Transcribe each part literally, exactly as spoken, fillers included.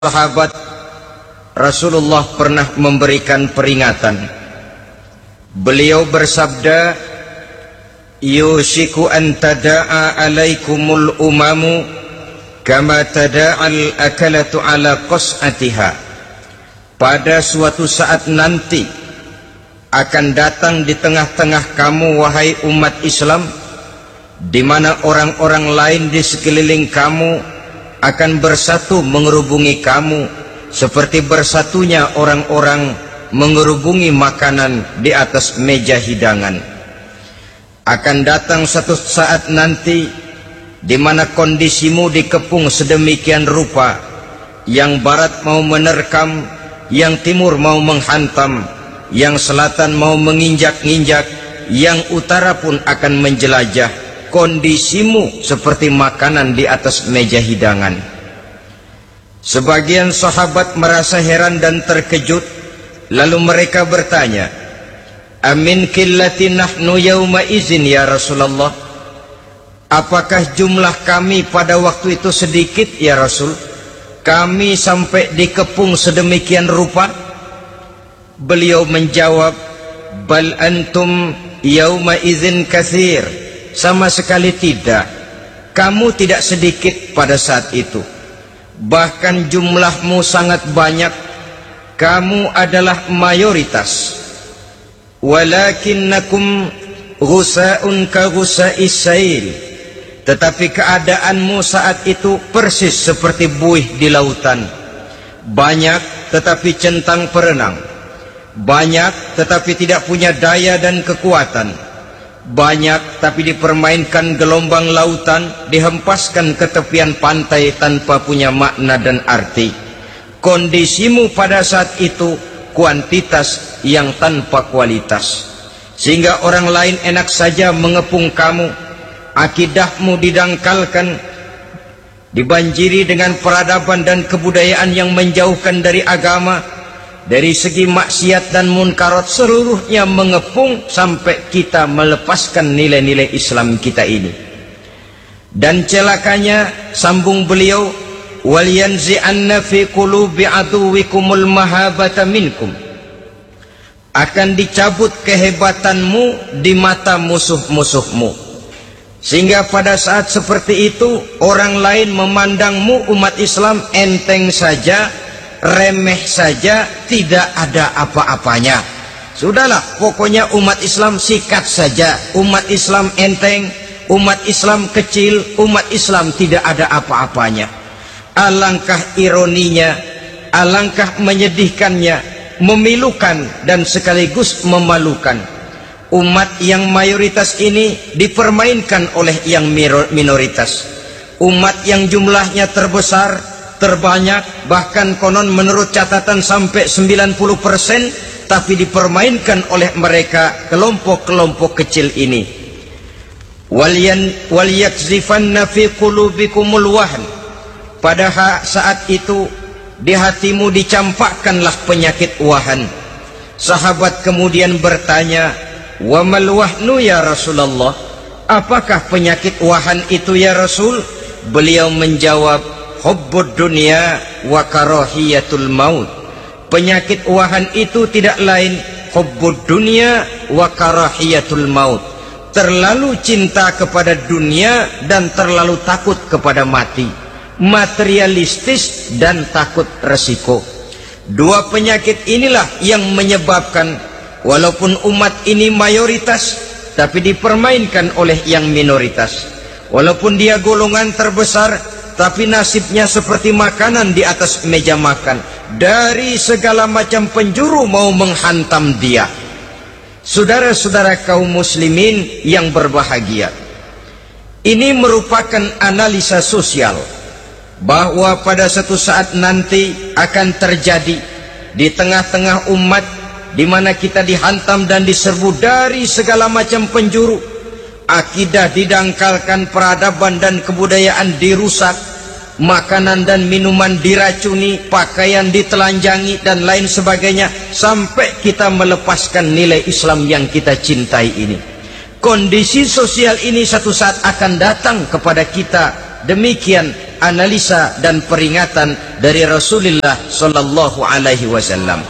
Sahabat Rasulullah pernah memberikan peringatan. Beliau bersabda, "Yushiku an tada'a alaikumul umamu kama tada'al akalatu ala qas'atiha." Pada suatu saat nanti akan datang di tengah-tengah kamu, wahai umat Islam, di mana orang-orang lain di sekeliling kamu akan bersatu mengerubungi kamu seperti bersatunya orang-orang mengerubungi makanan di atas meja hidangan. Akan datang satu saat nanti di mana kondisimu dikepung sedemikian rupa, yang barat mau menerkam, yang timur mau menghantam, yang selatan mau menginjak-injak, yang utara pun akan menjelajah. Kondisimu seperti makanan di atas meja hidangan. Sebagian sahabat merasa heran dan terkejut, lalu mereka bertanya, "Amin qillati nahnu yauma izin ya Rasulullah?" Apakah jumlah kami pada waktu itu sedikit ya Rasul? Kami sampai dikepung sedemikian rupa? Beliau menjawab, "Bal antum yauma izin katsir." Sama sekali tidak. Kamu tidak sedikit pada saat itu. Bahkan jumlahmu sangat banyak. Kamu adalah mayoritas. Walakinnakum ghusa'un ka ghusa'is sail. Tetapi keadaanmu saat itu persis seperti buih di lautan. Banyak tetapi centang perenang. Banyak tetapi tidak punya daya dan kekuatan. Banyak tapi dipermainkan gelombang lautan, dihempaskan ke tepian pantai tanpa punya makna dan arti. Kondisimu pada saat itu kuantitas yang tanpa kualitas, sehingga orang lain enak saja mengepung kamu. Akidahmu didangkalkan, dibanjiri dengan peradaban dan kebudayaan yang menjauhkan dari agama. Dari segi maksiat dan munkarat seluruhnya mengepung sampai kita melepaskan nilai-nilai Islam kita ini. Dan celakanya, sambung beliau, "Wal yanzi'anna fi qulubi aduwikumul mahabata minkum." Akan dicabut kehebatanmu di mata musuh-musuhmu, sehingga pada saat seperti itu orang lain memandangmu umat Islam enteng saja, remeh saja, tidak ada apa-apanya. Sudahlah, pokoknya umat Islam sikat saja. Umat Islam enteng, umat Islam kecil, umat Islam tidak ada apa-apanya. Alangkah ironinya, alangkah menyedihkannya, memilukan dan sekaligus memalukan. Umat yang mayoritas ini dipermainkan oleh yang minoritas. Umat yang jumlahnya terbesar, terbanyak, bahkan konon menurut catatan sampai sembilan puluh persen, tapi dipermainkan oleh mereka kelompok-kelompok kecil ini. Wal yakzifanna fi qulubikumul wahn. Pada saat itu di hatimu dicampakkanlah penyakit wahan. Sahabat kemudian bertanya, "Wa mal wahnu ya Rasulullah?" Apakah penyakit wahan itu ya Rasul? Beliau menjawab, "Hubbud dunya wa karahiyatul maut." Penyakit wahan itu tidak lain hubbud dunya wa karahiyatul maut. Terlalu cinta kepada dunia dan terlalu takut kepada mati. Materialistis dan takut resiko. Dua penyakit inilah yang menyebabkan walaupun umat ini mayoritas, tapi dipermainkan oleh yang minoritas. Walaupun dia golongan terbesar, tapi nasibnya seperti makanan di atas meja makan. Dari segala macam penjuru mau menghantam dia. Saudara-saudara kaum muslimin yang berbahagia, ini merupakan analisa sosial bahwa pada suatu saat nanti akan terjadi di tengah-tengah umat, di mana kita dihantam dan diserbu dari segala macam penjuru. Akidah didangkalkan, peradaban dan kebudayaan dirusak, makanan dan minuman diracuni, pakaian ditelanjangi dan lain sebagainya, sampai kita melepaskan nilai Islam yang kita cintai ini. Kondisi sosial ini satu saat akan datang kepada kita demikian analisa dan peringatan dari Rasulullah sallallahu alaihi wasallam.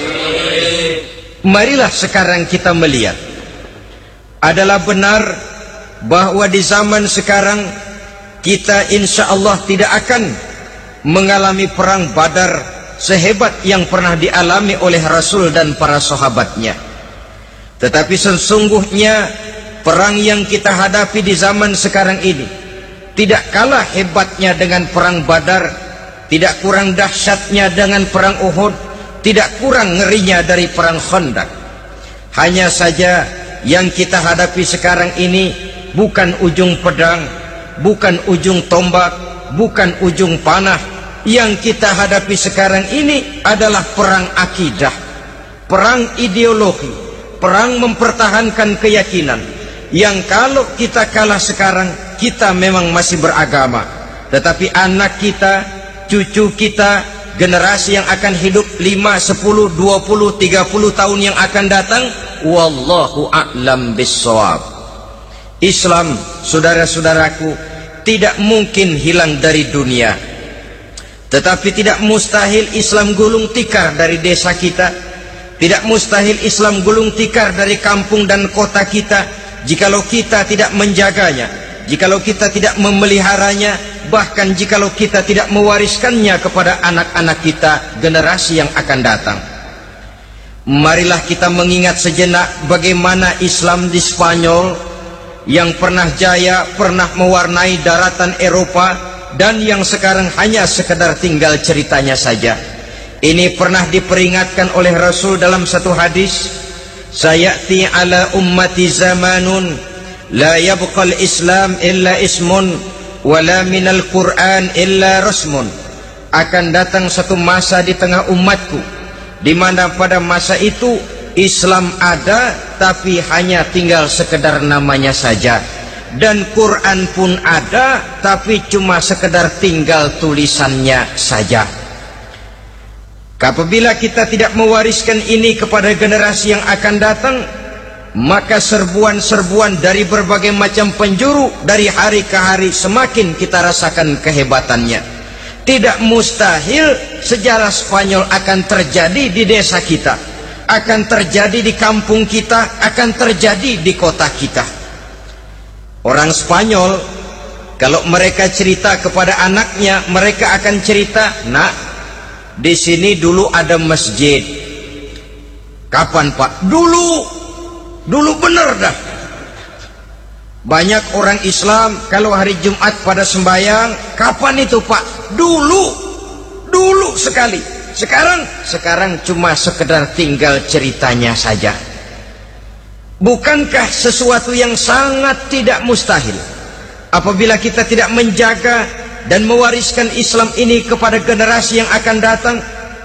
Marilah sekarang kita melihat, adalah benar bahwa di zaman sekarang kita insya Allah tidak akan mengalami perang Badar sehebat yang pernah dialami oleh Rasul dan para sahabatnya. Tetapi sesungguhnya perang yang kita hadapi di zaman sekarang ini tidak kalah hebatnya dengan perang Badar, tidak kurang dahsyatnya dengan perang Uhud, tidak kurang ngerinya dari perang Khandaq. Hanya saja yang kita hadapi sekarang ini bukan ujung pedang, bukan ujung tombak, bukan ujung panah. Yang kita hadapi sekarang ini adalah perang akidah, perang ideologi, perang mempertahankan keyakinan. Yang kalau kita kalah sekarang, kita memang masih beragama, tetapi anak kita, cucu kita, generasi yang akan hidup lima, sepuluh, dua puluh, tiga puluh tahun yang akan datang, wallahu a'lam bissawab. Islam, saudara-saudaraku, tidak mungkin hilang dari dunia, tetapi tidak mustahil Islam gulung tikar dari desa kita, tidak mustahil Islam gulung tikar dari kampung dan kota kita, jikalau kita tidak menjaganya, jikalau kita tidak memeliharanya, bahkan jikalau kita tidak mewariskannya kepada anak-anak kita, generasi yang akan datang. Marilah kita mengingat sejenak bagaimana Islam di Spanyol yang pernah jaya, pernah mewarnai daratan Eropa, dan yang sekarang hanya sekedar tinggal ceritanya saja. Ini pernah diperingatkan oleh Rasul dalam satu hadis, sayati ala ummati zamanun la yabqal islam illa ismun wala minal Qur'an illa rasmun. Akan datang satu masa di tengah umatku di mana pada masa itu Islam ada, tapi hanya tinggal sekedar namanya saja, dan Quran pun ada, tapi cuma sekedar tinggal tulisannya saja. Apabila kita tidak mewariskan ini kepada generasi yang akan datang, maka serbuan-serbuan dari berbagai macam penjuru dari hari ke hari semakin kita rasakan kehebatannya. Tidak mustahil sejarah Spanyol akan terjadi di desa kita, akan terjadi di kampung kita, akan terjadi di kota kita. Orang Spanyol, kalau mereka cerita kepada anaknya, mereka akan cerita, nak, di sini dulu ada masjid. Kapan, Pak? Dulu, dulu bener dah. Banyak orang Islam kalau hari Jumat pada sembahyang, kapan itu, Pak? Dulu, dulu sekali. Sekarang, sekarang cuma sekedar tinggal ceritanya saja. Bukankah sesuatu yang sangat tidak mustahil apabila kita tidak menjaga dan mewariskan Islam ini kepada generasi yang akan datang,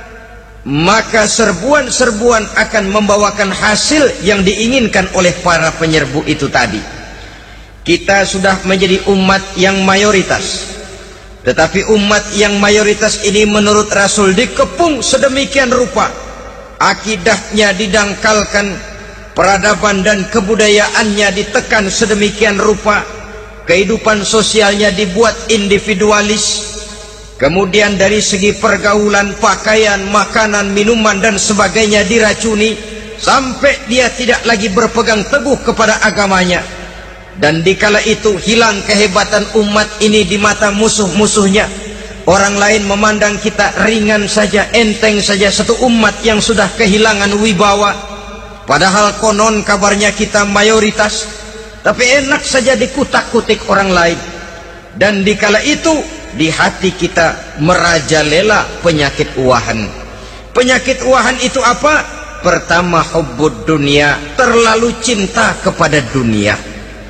maka serbuan-serbuan akan membawakan hasil yang diinginkan oleh para penyerbu itu tadi. Kita sudah menjadi umat yang mayoritas, tetapi umat yang mayoritas ini menurut Rasul dikepung sedemikian rupa, akidahnya didangkalkan, peradaban dan kebudayaannya ditekan sedemikian rupa, kehidupan sosialnya dibuat individualis, kemudian dari segi pergaulan, pakaian, makanan, minuman dan sebagainya diracuni, sampai dia tidak lagi berpegang teguh kepada agamanya. Dan dikala itu hilang kehebatan umat ini di mata musuh-musuhnya. Orang lain memandang kita ringan saja, enteng saja, satu umat yang sudah kehilangan wibawa. Padahal konon kabarnya kita mayoritas, tapi enak saja dikutak-kutik orang lain. Dan dikala itu di hati kita merajalela penyakit uahan. Penyakit uahan itu apa? Pertama, hubbud dunia, terlalu cinta kepada dunia.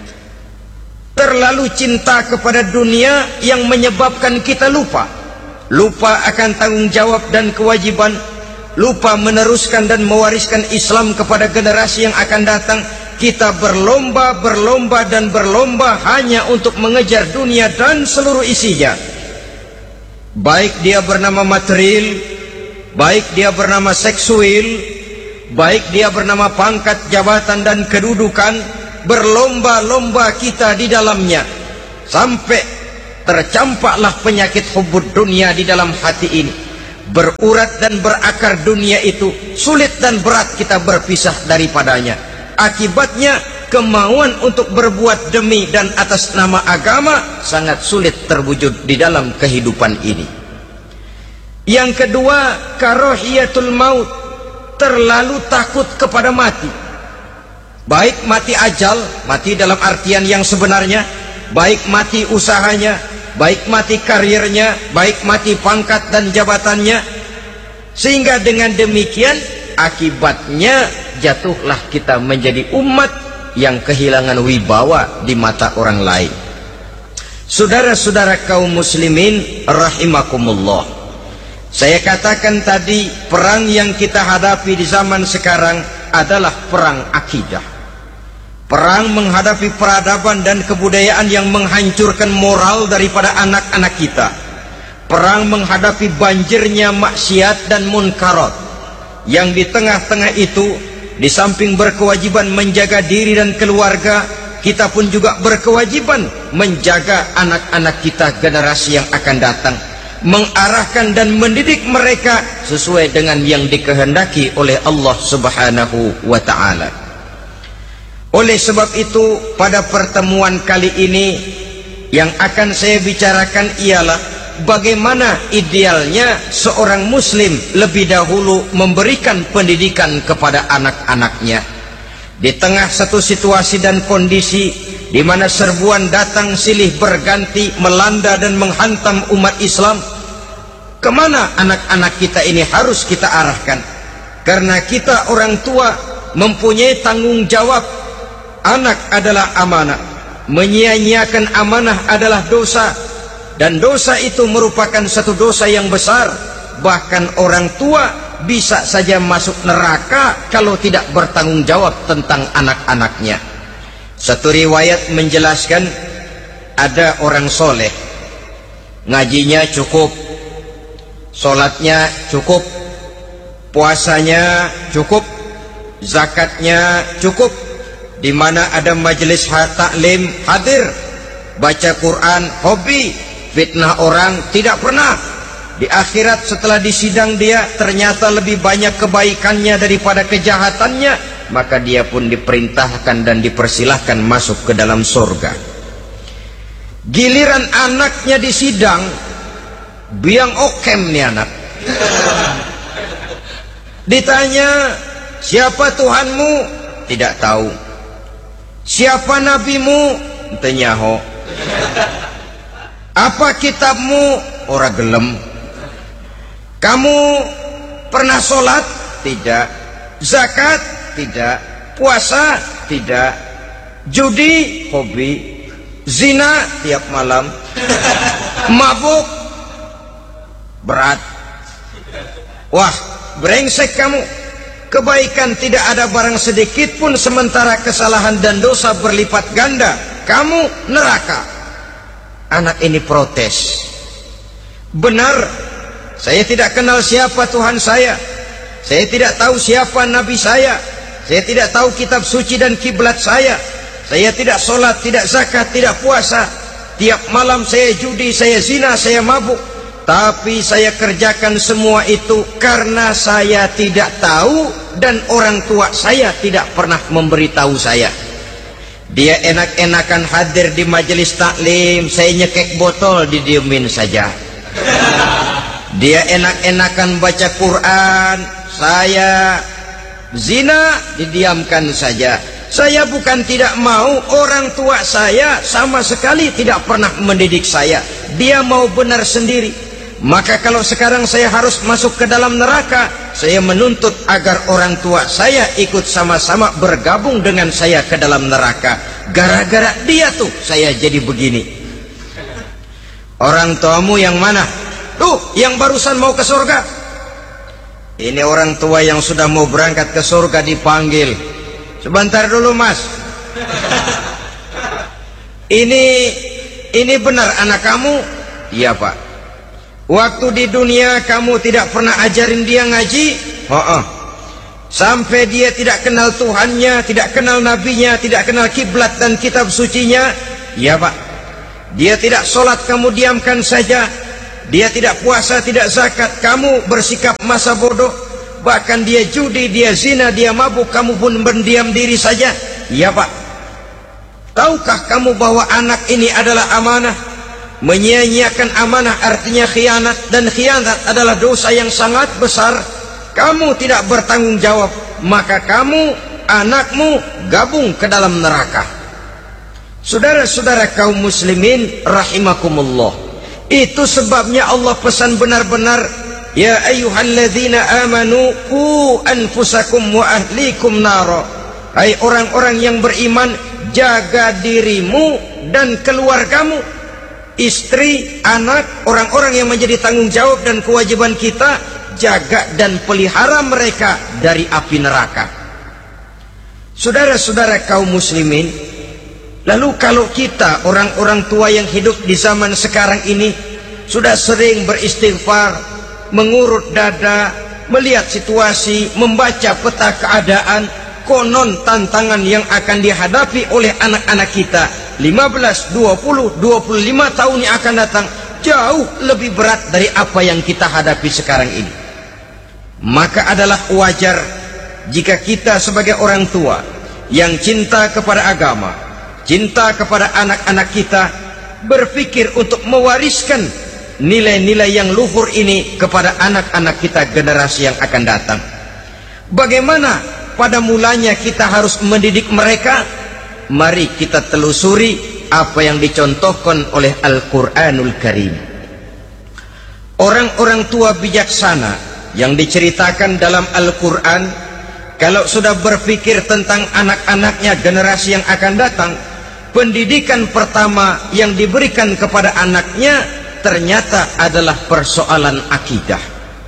Terlalu cinta kepada dunia yang menyebabkan kita lupa. Lupa akan tanggung jawab dan kewajiban, lupa meneruskan dan mewariskan Islam kepada generasi yang akan datang. Kita berlomba, berlomba dan berlomba hanya untuk mengejar dunia dan seluruh isinya. Baik dia bernama material, baik dia bernama seksual, baik dia bernama pangkat, jabatan dan kedudukan, berlomba-lomba kita di dalamnya. Sampai tercampaklah penyakit hubbud dunia di dalam hati ini. Berurat dan berakar dunia itu, sulit dan berat kita berpisah daripadanya. Akibatnya kemauan untuk berbuat demi dan atas nama agama sangat sulit terwujud di dalam kehidupan ini. Yang kedua, karahiyatul maut, terlalu takut kepada mati. Baik mati ajal, mati dalam artian yang sebenarnya, baik mati usahanya, baik mati karirnya, baik mati pangkat dan jabatannya. Sehingga dengan demikian akibatnya jatuhlah kita menjadi umat yang kehilangan wibawa di mata orang lain. Saudara-saudara kaum muslimin rahimakumullah, saya katakan tadi, perang yang kita hadapi di zaman sekarang adalah perang akidah. Perang menghadapi peradaban dan kebudayaan yang menghancurkan moral daripada anak-anak kita. Perang menghadapi banjirnya maksiat dan munkarat. Yang di tengah-tengah itu, di samping berkewajiban menjaga diri dan keluarga, kita pun juga berkewajiban menjaga anak-anak kita, generasi yang akan datang, mengarahkan dan mendidik mereka sesuai dengan yang dikehendaki oleh Allah Subhanahu wa ta'ala. Oleh sebab itu, pada pertemuan kali ini yang akan saya bicarakan ialah bagaimana idealnya seorang muslim lebih dahulu memberikan pendidikan kepada anak-anaknya. Di tengah satu situasi dan kondisi di mana serbuan datang silih berganti melanda dan menghantam umat Islam, kemana anak-anak kita ini harus kita arahkan? Karena kita orang tua mempunyai tanggung jawab. Anak adalah amanah, menyia-nyiakan amanah adalah dosa, dan dosa itu merupakan satu dosa yang besar. Bahkan orang tua bisa saja masuk neraka kalau tidak bertanggung jawab tentang anak-anaknya. Satu riwayat menjelaskan, ada orang soleh, ngajinya cukup, sholatnya cukup, puasanya cukup, zakatnya cukup, di mana ada majelis taklim hadir, baca Quran hobi, fitnah orang tidak pernah. Di akhirat setelah disidang dia ternyata lebih banyak kebaikannya daripada kejahatannya, maka dia pun diperintahkan dan dipersilahkan masuk ke dalam surga. Giliran anaknya disidang, biang okem nih anak. Ditanya, siapa Tuhanmu? Tidak tahu. Siapa nabimu? Tenyaho. Apa kitabmu? Ora gelem. Kamu pernah sholat? Tidak. Zakat? Tidak. Puasa? Tidak. Judi? Hobi. Zina? Tiap malam. Mabuk? Berat. Wah, brengsek kamu. Kebaikan tidak ada barang sedikit pun, sementara kesalahan dan dosa berlipat ganda. Kamu neraka. Anak ini protes. Benar, saya tidak kenal siapa Tuhan saya. Saya tidak tahu siapa Nabi saya. Saya tidak tahu kitab suci dan kiblat saya. Saya tidak sholat, tidak zakat, tidak puasa. Tiap malam saya judi, saya zina, saya mabuk. Tapi saya kerjakan semua itu karena saya tidak tahu dan orang tua saya tidak pernah memberitahu saya. Dia enak-enakan hadir di majelis taklim, saya nyekek botol, didiemin saja. Dia enak-enakan baca Quran, saya zina, didiamkan saja. Saya bukan tidak mau, orang tua saya sama sekali tidak pernah mendidik saya. Dia mau benar sendiri. Maka kalau sekarang saya harus masuk ke dalam neraka, saya menuntut agar orang tua saya ikut sama-sama bergabung dengan saya ke dalam neraka. Gara-gara dia tuh saya jadi begini. Orang tuamu yang mana? Tuh, yang barusan mau ke surga. Ini orang tua yang sudah mau berangkat ke surga dipanggil. Sebentar dulu mas. Ini ini benar anak kamu? Iya pak. Waktu di dunia kamu tidak pernah ajarin dia ngaji? Oh, oh. Sampai dia tidak kenal Tuhannya, tidak kenal nabinya, tidak kenal kiblat dan kitab sucinya? Iya pak. Dia tidak sholat, kamu diamkan saja. Dia tidak puasa, tidak zakat, kamu bersikap masa bodoh. Bahkan dia judi, dia zina, dia mabuk, kamu pun berdiam diri saja. Ya Pak, tahukah kamu bahwa anak ini adalah amanah? Menyia-nyiakan amanah artinya khianat, dan khianat adalah dosa yang sangat besar. Kamu tidak bertanggung jawab, maka kamu, anakmu gabung ke dalam neraka. Saudara-saudara kaum muslimin rahimakumullah, itu sebabnya Allah pesan benar-benar, ya ayyuhalladzina amanu qu anfusakum wa ahlikum nara. Hai orang-orang yang beriman, jaga dirimu dan keluargamu, istri, anak, orang-orang yang menjadi tanggung jawab dan kewajiban kita, jaga dan pelihara mereka dari api neraka. Saudara-saudara kaum muslimin, lalu kalau kita orang-orang tua yang hidup di zaman sekarang ini sudah sering beristighfar, mengurut dada, melihat situasi, membaca peta keadaan, konon tantangan yang akan dihadapi oleh anak-anak kita lima belas, dua puluh, dua puluh lima tahun yang akan datang jauh lebih berat dari apa yang kita hadapi sekarang ini. Maka adalah wajar jika kita sebagai orang tua yang cinta kepada agama, cinta kepada anak-anak kita, berpikir untuk mewariskan nilai-nilai yang luhur ini kepada anak-anak kita generasi yang akan datang. Bagaimana pada mulanya kita harus mendidik mereka? Mari kita telusuri apa yang dicontohkan oleh Al-Quranul Karim. Orang-orang tua bijaksana yang diceritakan dalam Al-Quran, kalau sudah berpikir tentang anak-anaknya generasi yang akan datang, pendidikan pertama yang diberikan kepada anaknya ternyata adalah persoalan akidah.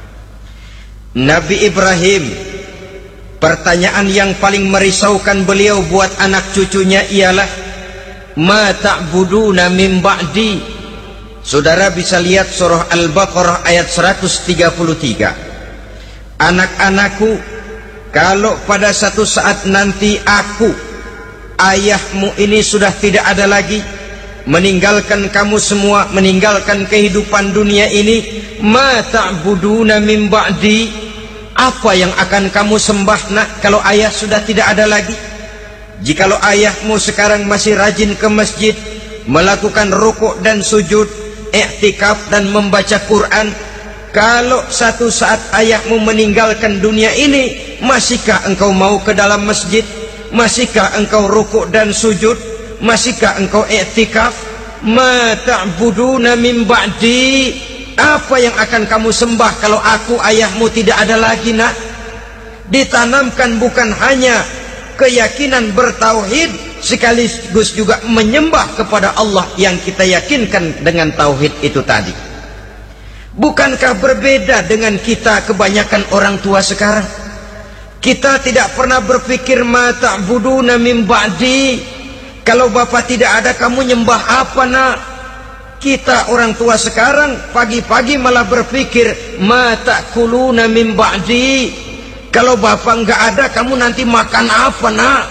Nabi Ibrahim, pertanyaan yang paling merisaukan beliau buat anak cucunya ialah, ma ta'buduna min ba'di. Saudara bisa lihat surah Al-Baqarah ayat seratus tiga puluh tiga. Anak-anakku, kalau pada satu saat nanti aku, ayahmu ini sudah tidak ada lagi, meninggalkan kamu semua, meninggalkan kehidupan dunia ini, ma ta'buduna min ba'di, apa yang akan kamu sembah nak kalau ayah sudah tidak ada lagi? Jikalau ayahmu sekarang masih rajin ke masjid, melakukan rukuk dan sujud, i'tikaf dan membaca Quran, kalau satu saat ayahmu meninggalkan dunia ini, masihkah engkau mau ke dalam masjid? Masihkah engkau rukuk dan sujud? Masihkah engkau i'tikaf? Ma ta'buduna min ba'di, apa yang akan kamu sembah kalau aku ayahmu tidak ada lagi nak? Ditanamkan bukan hanya keyakinan bertauhid, sekaligus juga menyembah kepada Allah yang kita yakinkan dengan tauhid itu tadi. Bukankah berbeda dengan kita kebanyakan orang tua sekarang? Kita tidak pernah berpikir ma ta'buduna min ba'di, kalau bapak tidak ada kamu nyembah apa nak? Kita orang tua sekarang pagi-pagi malah berpikir ma ta'kuluna min ba'di, kalau bapak enggak ada kamu nanti makan apa nak?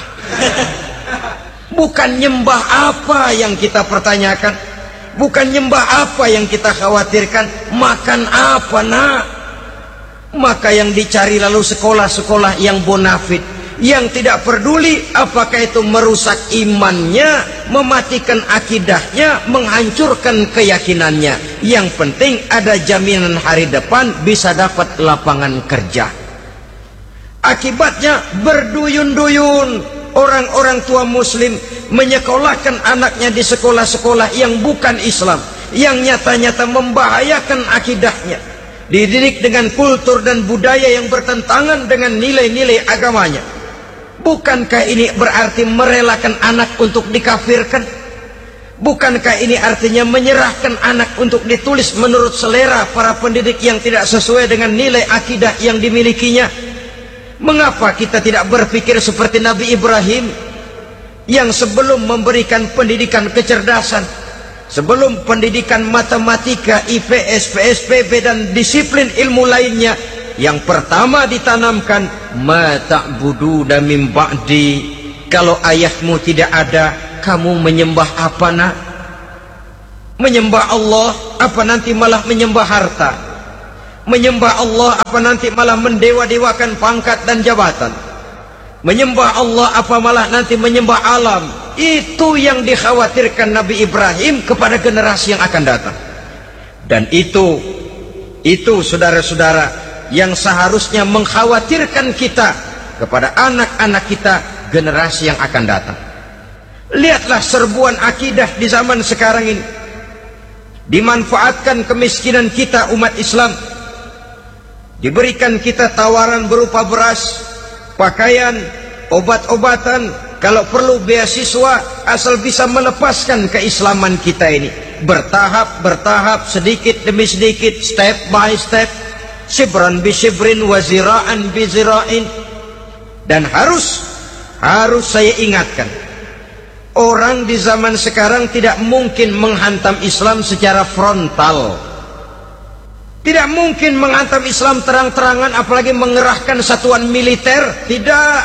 Bukan nyembah apa yang kita pertanyakan, bukan nyembah apa yang kita khawatirkan, makan apa nak? Maka yang dicari lalu sekolah-sekolah yang bonafit, yang tidak peduli apakah itu merusak imannya, mematikan akidahnya, menghancurkan keyakinannya. Yang penting ada jaminan hari depan bisa dapat lapangan kerja. Akibatnya berduyun-duyun orang-orang tua muslim menyekolahkan anaknya di sekolah-sekolah yang bukan Islam, yang nyata-nyata membahayakan akidahnya, dididik dengan kultur dan budaya yang bertentangan dengan nilai-nilai agamanya. Bukankah ini berarti merelakan anak untuk dikafirkan? Bukankah ini artinya menyerahkan anak untuk ditulis menurut selera para pendidik yang tidak sesuai dengan nilai akidah yang dimilikinya? Mengapa kita tidak berpikir seperti Nabi Ibrahim, yang sebelum memberikan pendidikan kecerdasan, sebelum pendidikan matematika, I P S, P S P B dan disiplin ilmu lainnya, yang pertama ditanamkan ma ta'buduna min ba'di, kalau ayahmu tidak ada kamu menyembah apa nak? Menyembah Allah apa nanti malah menyembah harta? Menyembah Allah apa nanti malah mendewa-dewakan pangkat dan jabatan? Menyembah Allah apa malah nanti menyembah alam? Itu yang dikhawatirkan Nabi Ibrahim kepada generasi yang akan datang. Dan itu itu saudara-saudara yang seharusnya mengkhawatirkan kita kepada anak-anak kita, generasi yang akan datang. Lihatlah serbuan akidah di zaman sekarang ini. Dimanfaatkan kemiskinan kita umat Islam. Diberikan kita tawaran berupa beras, pakaian, obat-obatan, kalau perlu beasiswa, asal bisa melepaskan keislaman kita ini. Bertahap, bertahap, sedikit demi sedikit, step by step, shibran bi shibrin wa zira'an bi zira'in. Dan harus, harus saya ingatkan, orang di zaman sekarang tidak mungkin menghantam Islam secara frontal. Tidak mungkin menghantam Islam terang-terangan, apalagi mengerahkan satuan militer. Tidak.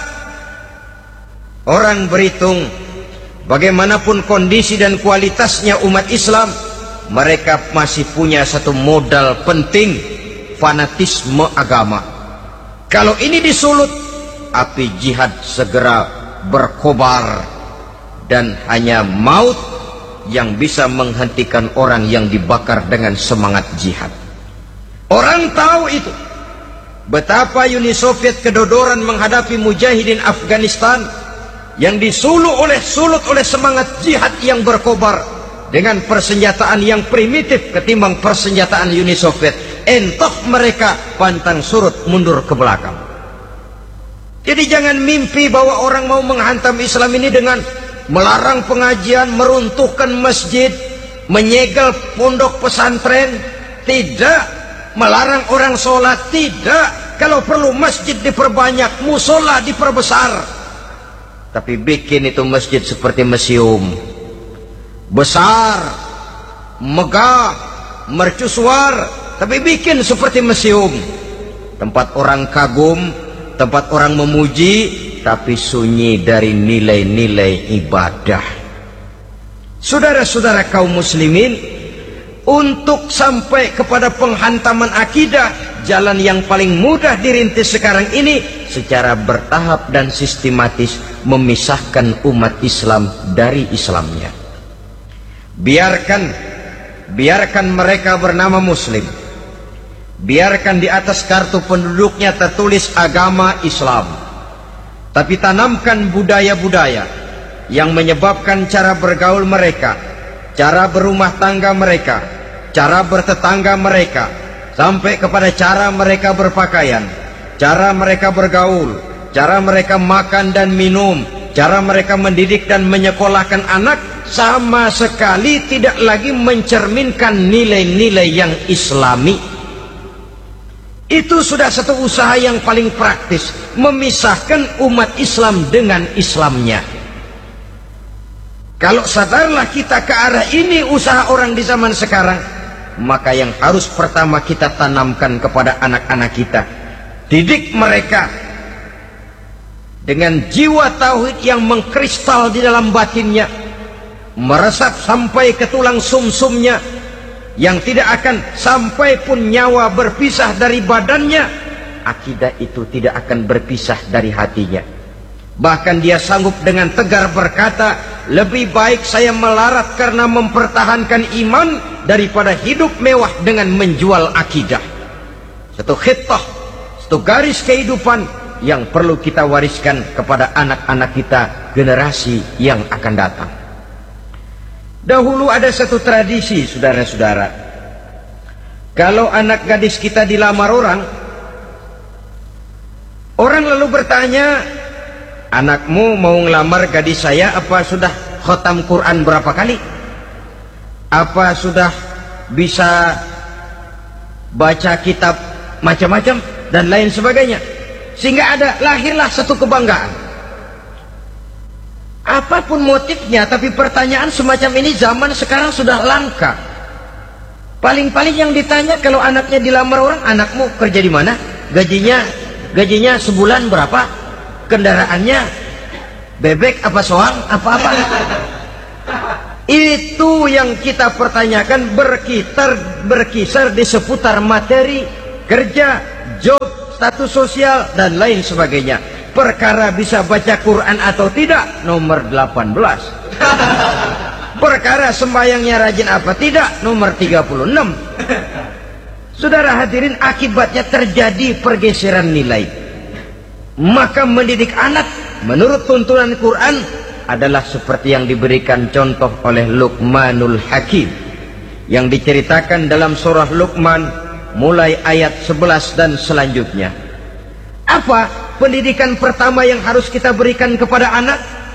Orang berhitung bagaimanapun kondisi dan kualitasnya umat Islam, mereka masih punya satu modal penting, fanatisme agama. Kalau ini disulut, api jihad segera berkobar, dan hanya maut yang bisa menghentikan orang yang dibakar dengan semangat jihad. Orang tahu itu. Betapa Uni Soviet kedodoran menghadapi mujahidin Afghanistan yang disulut oleh sulut oleh semangat jihad yang berkobar dengan persenjataan yang primitif ketimbang persenjataan Uni Soviet. Entah mereka pantang surut mundur ke belakang. Jadi jangan mimpi bahwa orang mau menghantam Islam ini dengan melarang pengajian, meruntuhkan masjid, menyegel pondok pesantren. Tidak. Melarang orang sholat. Tidak. Kalau perlu masjid diperbanyak, musola diperbesar. Tapi bikin itu masjid seperti museum, besar, megah, mercusuar, tapi bikin seperti museum. Tempat orang kagum, tempat orang memuji, tapi sunyi dari nilai-nilai ibadah. Saudara-saudara kaum muslimin, untuk sampai kepada penghantaman akidah, jalan yang paling mudah dirintis sekarang ini secara bertahap dan sistematis, memisahkan umat Islam dari Islamnya. Biarkan biarkan mereka bernama Muslim. Biarkan di atas kartu penduduknya tertulis agama Islam. Tapi tanamkan budaya-budaya yang menyebabkan cara bergaul mereka, cara berumah tangga mereka, cara bertetangga mereka, sampai kepada cara mereka berpakaian, cara mereka bergaul, cara mereka makan dan minum, cara mereka mendidik dan menyekolahkan anak, sama sekali tidak lagi mencerminkan nilai-nilai yang islami. Itu sudah satu usaha yang paling praktis, memisahkan umat Islam dengan Islamnya. Kalau sadarlah kita ke arah ini usaha orang di zaman sekarang, maka yang harus pertama kita tanamkan kepada anak-anak kita, didik mereka dengan jiwa tauhid yang mengkristal di dalam batinnya, meresap sampai ke tulang sumsumnya, yang tidak akan sampai pun nyawa berpisah dari badannya, akidah itu tidak akan berpisah dari hatinya. Bahkan dia sanggup dengan tegar berkata, lebih baik saya melarat karena mempertahankan iman daripada hidup mewah dengan menjual akidah. Satu khittah, satu garis kehidupan yang perlu kita wariskan kepada anak-anak kita, generasi yang akan datang. Dahulu ada satu tradisi, saudara-saudara. Kalau anak gadis kita dilamar orang, orang lalu bertanya, anakmu mau ngelamar gadis saya, apa sudah khotam Quran berapa kali? Apa sudah bisa baca kitab macam-macam dan lain sebagainya? Sehingga ada, lahirlah satu kebanggaan. Apapun motifnya, tapi pertanyaan semacam ini zaman sekarang sudah langka. Paling-paling yang ditanya kalau anaknya dilamar orang, anakmu kerja di mana? Gajinya, gajinya sebulan berapa? Kendaraannya bebek apa soang apa-apa? Itu yang kita pertanyakan, berkitar, berkisar di seputar materi, kerja, job, status sosial, dan lain sebagainya. Perkara bisa baca Quran atau tidak, nomor delapan belas. Perkara sembahyangnya rajin apa tidak, nomor tiga puluh enam. Saudara hadirin, akibatnya terjadi pergeseran nilai. Maka mendidik anak menurut tuntunan Quran adalah seperti yang diberikan contoh oleh Luqmanul Hakim, yang diceritakan dalam surah Luqman mulai ayat sebelas dan selanjutnya. Apa pendidikan pertama yang harus kita berikan kepada anak?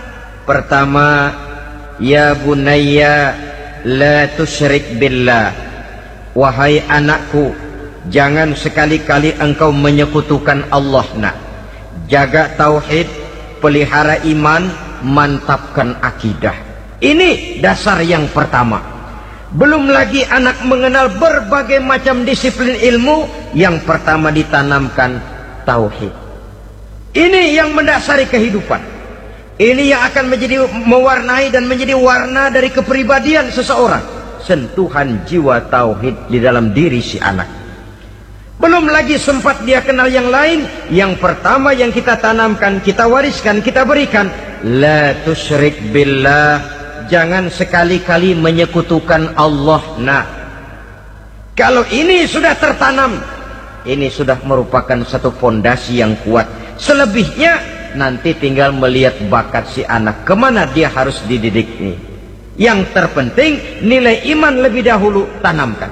Pertama, ya bunayya la tusyrik billah. Wahai anakku, jangan sekali-kali engkau menyekutukan Allah. Nak, jaga tauhid, pelihara iman, mantapkan akidah. Ini dasar yang pertama. Belum lagi anak mengenal berbagai macam disiplin ilmu, yang pertama ditanamkan tauhid. Ini yang mendasari kehidupan. Ini yang akan menjadi mewarnai dan menjadi warna dari kepribadian seseorang. Sentuhan jiwa tauhid di dalam diri si anak. Belum lagi sempat dia kenal yang lain, yang pertama yang kita tanamkan, kita wariskan, kita berikan, la tusyrik billah. Jangan sekali-kali menyekutukan Allah. Nah, kalau ini sudah tertanam, ini sudah merupakan satu fondasi yang kuat. Selebihnya nanti tinggal melihat bakat si anak, kemana dia harus dididik ini. Yang terpenting nilai iman lebih dahulu tanamkan.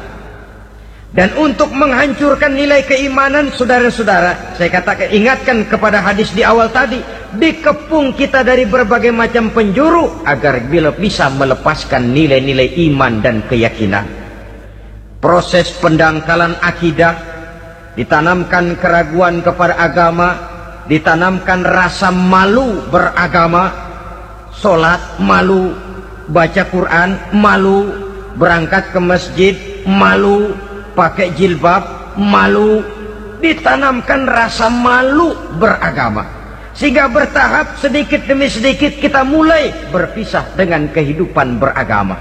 Dan untuk menghancurkan nilai keimanan, saudara-saudara, saya katakan, ingatkan kepada hadis di awal tadi, dikepung kita dari berbagai macam penjuru agar bila bisa melepaskan nilai-nilai iman dan keyakinan. Proses pendangkalan akidah, ditanamkan keraguan kepada agama, ditanamkan rasa malu beragama, sholat malu, baca Quran malu, berangkat ke masjid malu, pakai jilbab malu. Ditanamkan rasa malu beragama, sehingga bertahap sedikit demi sedikit kita mulai berpisah dengan kehidupan beragama.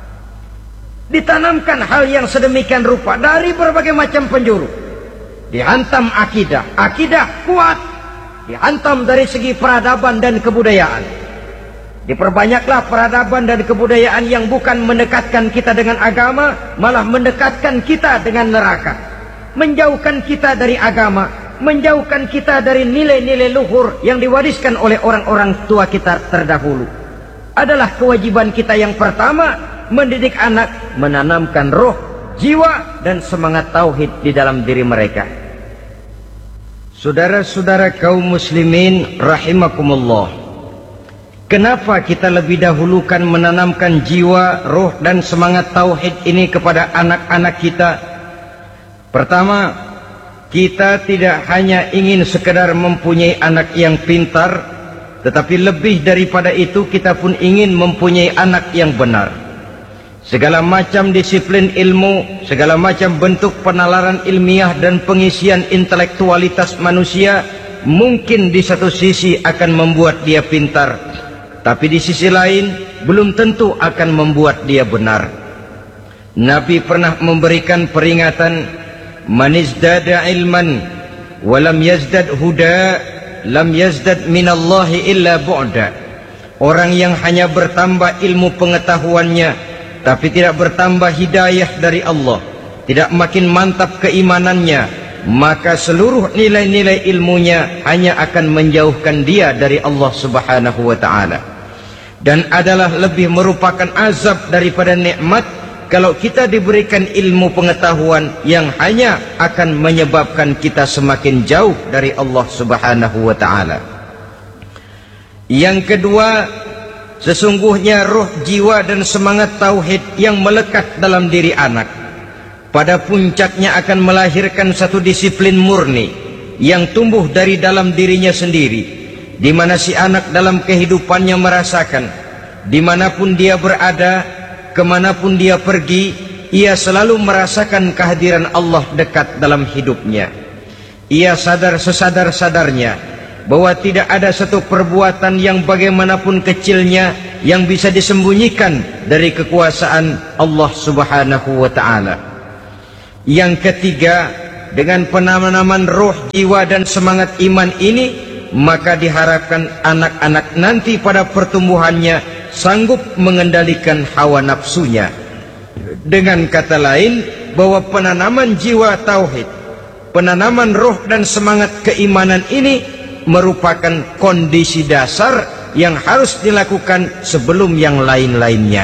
Ditanamkan hal yang sedemikian rupa dari berbagai macam penjuru. Dihantam akidah, akidah kuat, dihantam dari segi peradaban dan kebudayaan. Diperbanyaklah peradaban dan kebudayaan yang bukan mendekatkan kita dengan agama, malah mendekatkan kita dengan neraka. Menjauhkan kita dari agama, menjauhkan kita dari nilai-nilai luhur yang diwariskan oleh orang-orang tua kita terdahulu. Adalah kewajiban kita yang pertama, mendidik anak, menanamkan roh, jiwa, dan semangat tauhid di dalam diri mereka. Saudara-saudara kaum muslimin rahimakumullah, kenapa kita lebih dahulukan menanamkan jiwa, roh, dan semangat tauhid ini kepada anak-anak kita? Pertama, kita tidak hanya ingin sekedar mempunyai anak yang pintar, tetapi lebih daripada itu kita pun ingin mempunyai anak yang benar. Segala macam disiplin ilmu, segala macam bentuk penalaran ilmiah dan pengisian intelektualitas manusia mungkin di satu sisi akan membuat dia pintar, tapi di sisi lain belum tentu akan membuat dia benar. Nabi pernah memberikan peringatan, man izdada ilman walam yazdad huda lam yazdad minallahi illa bu'da. Orang yang hanya bertambah ilmu pengetahuannya tapi tidak bertambah hidayah dari Allah, tidak makin mantap keimanannya, maka seluruh nilai-nilai ilmunya hanya akan menjauhkan dia dari Allah subhanahu wa ta'ala. Dan adalah lebih merupakan azab daripada nikmat kalau kita diberikan ilmu pengetahuan yang hanya akan menyebabkan kita semakin jauh dari Allah subhanahu wa ta'ala. Yang kedua, sesungguhnya roh, jiwa, dan semangat tauhid yang melekat dalam diri anak pada puncaknya akan melahirkan satu disiplin murni yang tumbuh dari dalam dirinya sendiri, di mana si anak dalam kehidupannya merasakan dimanapun dia berada, kemanapun dia pergi, ia selalu merasakan kehadiran Allah dekat dalam hidupnya. Ia sadar sesadar-sadarnya bahwa tidak ada satu perbuatan yang bagaimanapun kecilnya yang bisa disembunyikan dari kekuasaan Allah Subhanahu wa ta'ala. Yang ketiga, dengan penanaman roh, jiwa dan semangat iman ini, maka diharapkan anak-anak nanti pada pertumbuhannya sanggup mengendalikan hawa nafsunya. Dengan kata lain, bahwa penanaman jiwa tauhid, penanaman roh dan semangat keimanan ini merupakan kondisi dasar yang harus dilakukan sebelum yang lain-lainnya.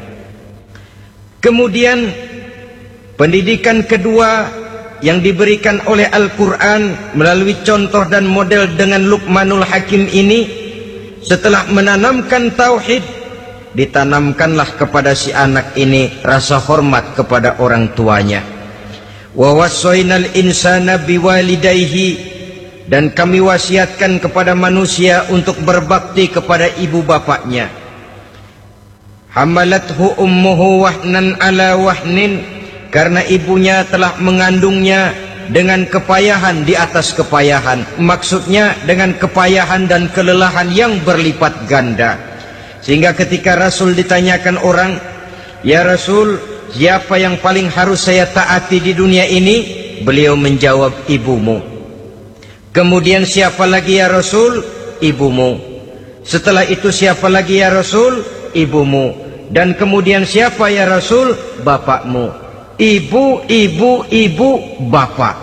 Kemudian pendidikan kedua yang diberikan oleh Al-Quran melalui contoh dan model dengan Luqmanul Hakim ini, setelah menanamkan tauhid, ditanamkanlah kepada si anak ini rasa hormat kepada orang tuanya. Wa wassaynal insana biwalidayhi, dan kami wasiatkan kepada manusia untuk berbakti kepada ibu bapaknya. Hamalathu ummuhu wahnan ala wahnin, karena ibunya telah mengandungnya dengan kepayahan di atas kepayahan. Maksudnya dengan kepayahan dan kelelahan yang berlipat ganda. Sehingga ketika Rasul ditanyakan orang, "Ya Rasul, siapa yang paling harus saya taati di dunia ini?" Beliau menjawab, "Ibumu." Kemudian, "Siapa lagi ya Rasul?" "Ibumu." Setelah itu, "Siapa lagi ya Rasul?" "Ibumu." Dan kemudian, "Siapa ya Rasul?" "Bapakmu." Ibu, ibu, ibu, bapak.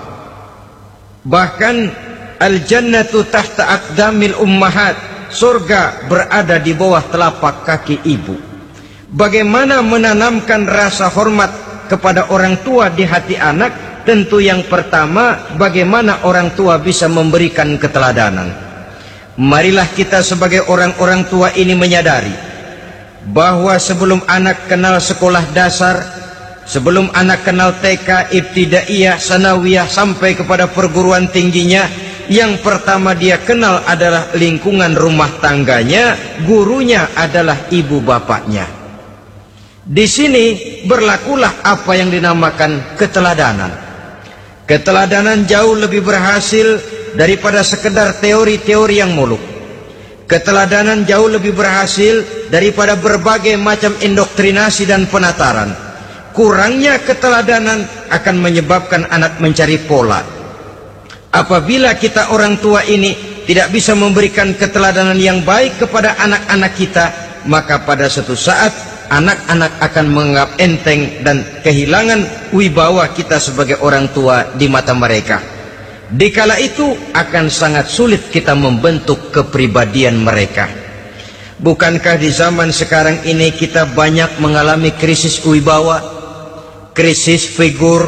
Bahkan al-jannatu tahta aqdamil ummahat, surga berada di bawah telapak kaki ibu. Bagaimana menanamkan rasa hormat kepada orang tua di hati anak? Tentu yang pertama, bagaimana orang tua bisa memberikan keteladanan. Marilah kita sebagai orang-orang tua ini menyadari bahwa sebelum anak kenal sekolah dasar, sebelum anak kenal T K, ibtidaiyah, sanawiyah sampai kepada perguruan tingginya, yang pertama dia kenal adalah lingkungan rumah tangganya, gurunya adalah ibu bapaknya. Di sini berlakulah apa yang dinamakan keteladanan. Keteladanan jauh lebih berhasil daripada sekedar teori-teori yang muluk. Keteladanan jauh lebih berhasil daripada berbagai macam indoktrinasi dan penataran. Kurangnya keteladanan akan menyebabkan anak mencari pola. Apabila kita orang tua ini tidak bisa memberikan keteladanan yang baik kepada anak-anak kita, maka pada suatu saat anak-anak akan menganggap enteng dan kehilangan wibawa kita sebagai orang tua di mata mereka. Dikala itu akan sangat sulit kita membentuk kepribadian mereka. Bukankah di zaman sekarang ini kita banyak mengalami krisis wibawa, krisis figur?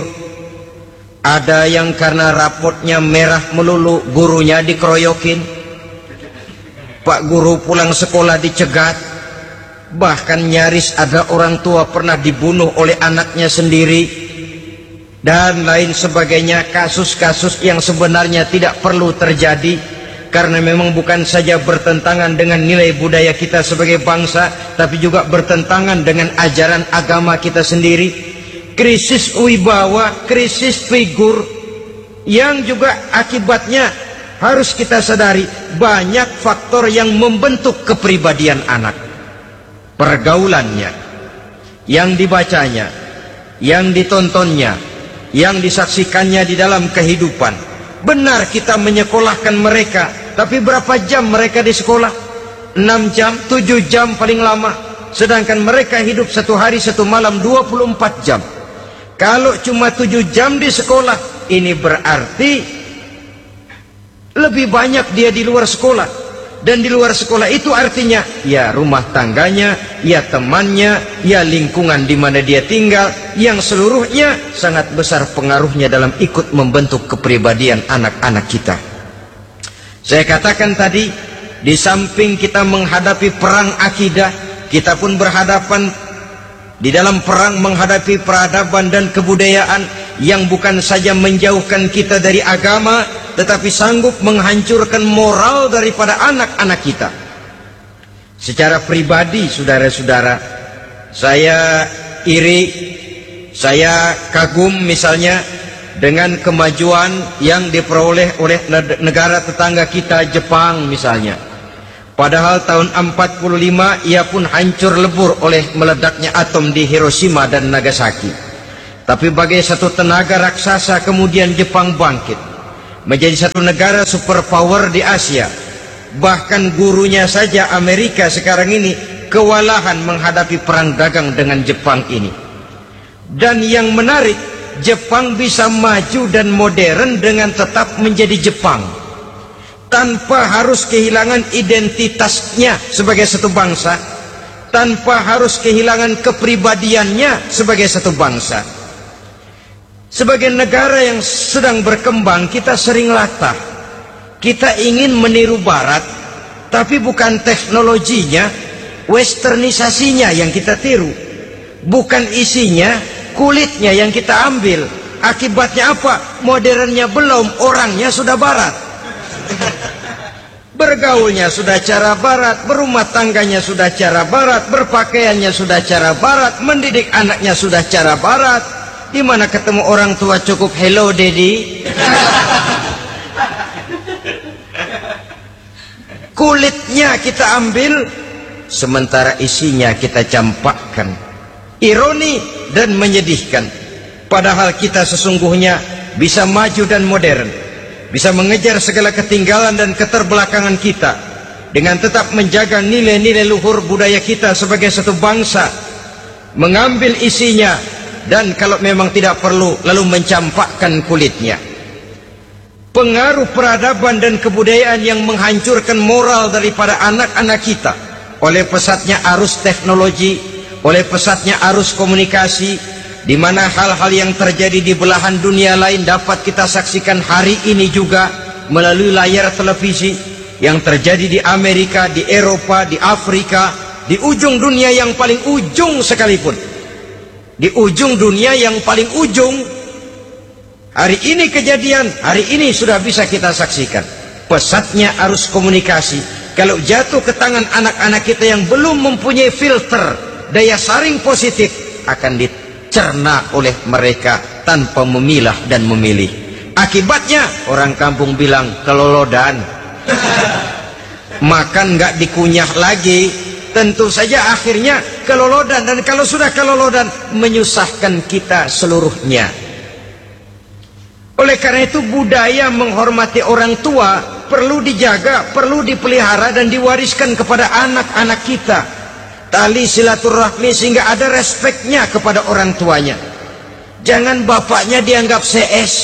Ada yang karena rapotnya merah melulu, gurunya dikeroyokin. Pak guru pulang sekolah dicegat. Bahkan nyaris ada orang tua pernah dibunuh oleh anaknya sendiri, dan lain sebagainya. Kasus-kasus yang sebenarnya tidak perlu terjadi, karena memang bukan saja bertentangan dengan nilai budaya kita sebagai bangsa, tapi juga bertentangan dengan ajaran agama kita sendiri. Krisis wibawa, krisis figur, yang juga akibatnya harus kita sadari banyak faktor yang membentuk kepribadian anak. Pergaulannya, yang dibacanya, yang ditontonnya, yang disaksikannya di dalam kehidupan. Benar kita menyekolahkan mereka, tapi berapa jam mereka di sekolah? enam jam, tujuh jam paling lama. Sedangkan mereka hidup satu hari satu malam dua puluh empat jam. Kalau cuma tujuh jam di sekolah, ini berarti lebih banyak dia di luar sekolah. Dan di luar sekolah itu artinya ya rumah tangganya, ya temannya, ya lingkungan di mana dia tinggal, yang seluruhnya sangat besar pengaruhnya dalam ikut membentuk kepribadian anak-anak kita. Saya katakan tadi, di samping kita menghadapi perang akidah, kita pun berhadapan di dalam perang menghadapi peradaban dan kebudayaan yang bukan saja menjauhkan kita dari agama, tetapi sanggup menghancurkan moral daripada anak-anak kita. Secara pribadi, saudara-saudara, saya iri, saya kagum misalnya dengan kemajuan yang diperoleh oleh negara tetangga kita, Jepang misalnya. Padahal tahun empat puluh lima ia pun hancur lebur oleh meledaknya atom di Hiroshima dan Nagasaki. Tapi bagai satu tenaga raksasa kemudian Jepang bangkit menjadi satu negara superpower di Asia. Bahkan gurunya saja Amerika sekarang ini kewalahan menghadapi perang dagang dengan Jepang ini. Dan yang menarik, Jepang bisa maju dan modern dengan tetap menjadi Jepang, tanpa harus kehilangan identitasnya sebagai satu bangsa, tanpa harus kehilangan kepribadiannya sebagai satu bangsa. Sebagai negara yang sedang berkembang, kita sering latah. Kita ingin meniru Barat, tapi bukan teknologinya, westernisasinya yang kita tiru. Bukan isinya, kulitnya yang kita ambil. Akibatnya apa? Modernnya belum, orangnya sudah Barat. Bergaulnya sudah cara Barat, berumah tangganya sudah cara Barat, berpakaiannya sudah cara Barat, mendidik anaknya sudah cara Barat. Di mana ketemu orang tua cukup hello daddy. Kulitnya kita ambil, sementara isinya kita campakkan. Ironi dan menyedihkan. Padahal kita sesungguhnya bisa maju dan modern, bisa mengejar segala ketinggalan dan keterbelakangan kita, dengan tetap menjaga nilai-nilai luhur budaya kita sebagai satu bangsa, mengambil isinya, dan kalau memang tidak perlu, lalu mencampakkan kulitnya. Pengaruh peradaban dan kebudayaan yang menghancurkan moral daripada anak-anak kita oleh pesatnya arus teknologi, oleh pesatnya arus komunikasi, di mana hal-hal yang terjadi di belahan dunia lain dapat kita saksikan hari ini juga melalui layar televisi, yang terjadi di Amerika, di Eropa, di Afrika, di ujung dunia yang paling ujung sekalipun. Di ujung dunia yang paling ujung, hari ini kejadian, hari ini sudah bisa kita saksikan. Pesatnya arus komunikasi, kalau jatuh ke tangan anak-anak kita yang belum mempunyai filter, daya saring positif, akan dicerna oleh mereka tanpa memilah dan memilih. Akibatnya, orang kampung bilang kelolodan. Makan nggak dikunyah lagi, tentu saja akhirnya kelolodan. Dan kalau sudah kelolodan, menyusahkan kita seluruhnya. Oleh karena itu, budaya menghormati orang tua perlu dijaga, perlu dipelihara dan diwariskan kepada anak-anak kita. Tali silaturahmi sehingga ada respeknya kepada orang tuanya. Jangan bapaknya dianggap C S,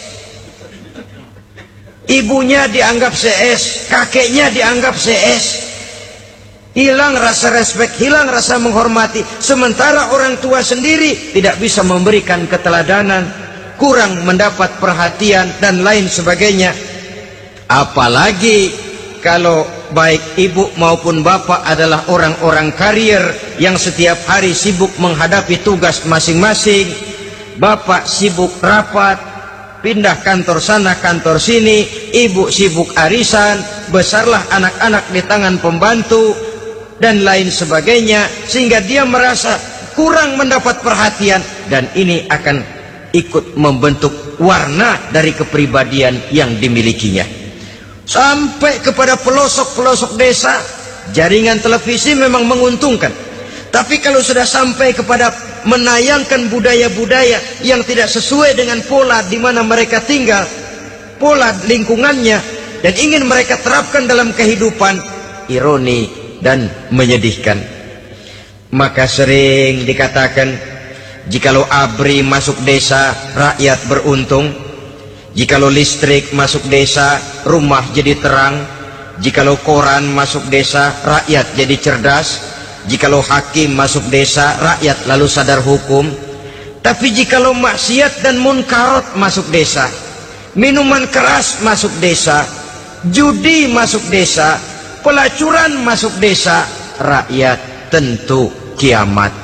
ibunya dianggap C S, kakeknya dianggap C S. Hilang rasa respek, hilang rasa menghormati. Sementara orang tua sendiri tidak bisa memberikan keteladanan, kurang mendapat perhatian dan lain sebagainya. Apalagi kalau baik ibu maupun bapak adalah orang-orang karier yang setiap hari sibuk menghadapi tugas masing-masing. Bapak sibuk rapat, pindah kantor sana kantor sini, ibu sibuk arisan, besarlah anak-anak di tangan pembantu dan lain sebagainya, sehingga dia merasa kurang mendapat perhatian, dan ini akan ikut membentuk warna dari kepribadian yang dimilikinya. Sampai kepada pelosok-pelosok desa, jaringan televisi memang menguntungkan. Tapi kalau sudah sampai kepada menayangkan budaya-budaya yang tidak sesuai dengan pola di mana mereka tinggal, pola lingkungannya, dan ingin mereka terapkan dalam kehidupan, ironi dan menyedihkan. Maka sering dikatakan, jikalau A B R I masuk desa, rakyat beruntung. Jikalau listrik masuk desa, rumah jadi terang. Jikalau koran masuk desa, rakyat jadi cerdas. Jikalau hakim masuk desa, rakyat lalu sadar hukum. Tapi jikalau maksiat dan munkarot masuk desa, minuman keras masuk desa, judi masuk desa, pelacuran masuk desa, rakyat tentu kiamat.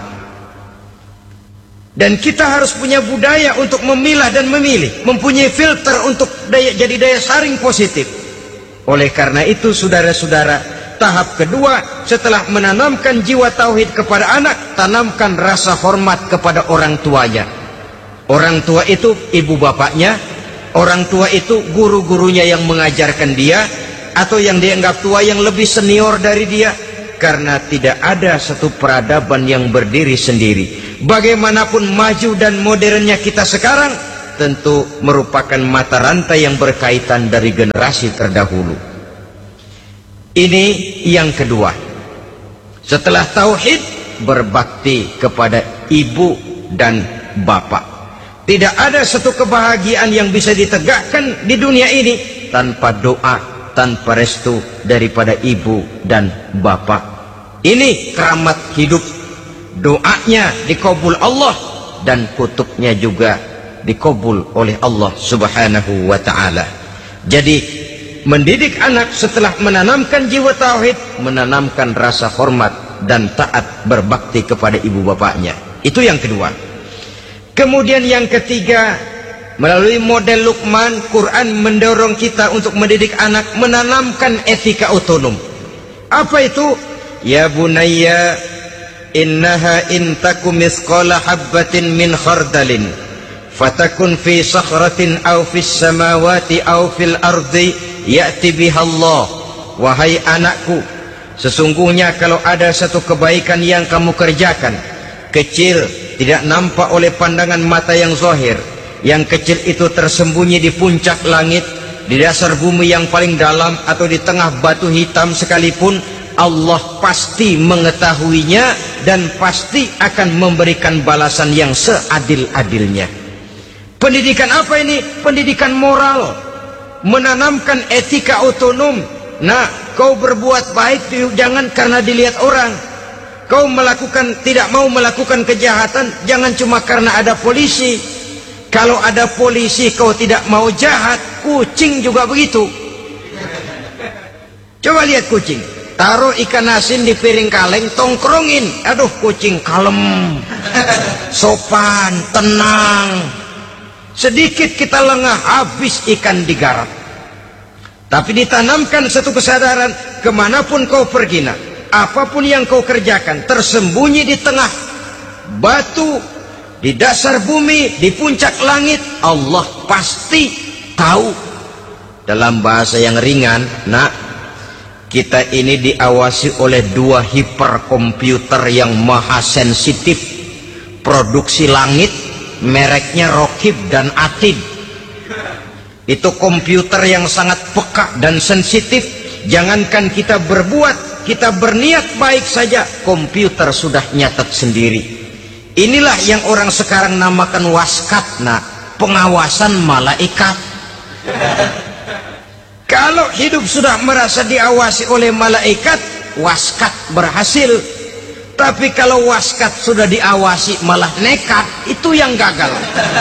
Dan kita harus punya budaya untuk memilah dan memilih, mempunyai filter untuk daya, jadi daya saring positif. Oleh karena itu, saudara-saudara, tahap kedua setelah menanamkan jiwa tauhid kepada anak, tanamkan rasa hormat kepada orang tuanya. Orang tua itu ibu bapaknya, orang tua itu guru-gurunya yang mengajarkan dia, atau yang dianggap tua yang lebih senior dari dia. Karena tidak ada satu peradaban yang berdiri sendiri. Bagaimanapun maju dan modernnya kita sekarang, tentu merupakan mata rantai yang berkaitan dari generasi terdahulu. Ini yang kedua. Setelah tauhid, berbakti kepada ibu dan bapak. Tidak ada satu kebahagiaan yang bisa ditegakkan di dunia ini tanpa doa, tanpa restu daripada ibu dan bapak. Ini keramat hidup. Doanya dikabul Allah dan kutubnya juga dikabul oleh Allah Subhanahu wa ta'ala. Jadi mendidik anak setelah menanamkan jiwa tauhid, menanamkan rasa hormat dan taat berbakti kepada ibu bapaknya. Itu yang kedua. Kemudian yang ketiga, melalui model Luqman, Quran mendorong kita untuk mendidik anak, menanamkan etika otonom. Apa itu? Ya bunayya, innaha in taku mithqala habbatin min khardalin fatakun fi sakhratin aw fis samawati aw fil ardi ya'ti bihallah. Wahai anakku, sesungguhnya kalau ada satu kebaikan yang kamu kerjakan, kecil, tidak nampak oleh pandangan mata yang zahir, yang kecil itu tersembunyi di puncak langit, di dasar bumi yang paling dalam, atau di tengah batu hitam sekalipun, Allah pasti mengetahuinya dan pasti akan memberikan balasan yang seadil-adilnya. Pendidikan apa ini? Pendidikan moral, menanamkan etika otonom. Nah, kau berbuat baik jangan karena dilihat orang. Kau melakukan, tidak mau melakukan kejahatan, jangan cuma karena ada polisi. Kalau ada polisi kau tidak mau jahat, kucing juga begitu. Coba lihat kucing, taruh ikan asin di piring kaleng, tongkrongin, aduh kucing kalem, sopan, tenang. Sedikit kita lengah, habis ikan digarap. Tapi ditanamkan satu kesadaran, kemanapun kau pergi nak, apapun yang kau kerjakan, tersembunyi di tengah batu, di dasar bumi, di puncak langit, Allah pasti tahu. Dalam bahasa yang ringan, nak, kita ini diawasi oleh dua hiperkomputer yang maha sensitif. Produksi langit, mereknya Rokib dan Atid. Itu komputer yang sangat peka dan sensitif. Jangankan kita berbuat, kita berniat baik saja, komputer sudah nyatat sendiri. Inilah yang orang sekarang namakan waskat, nah, pengawasan malaikat. Kalau hidup sudah merasa diawasi oleh malaikat, waskat berhasil. Tapi kalau waskat sudah diawasi malah nekat, itu yang gagal.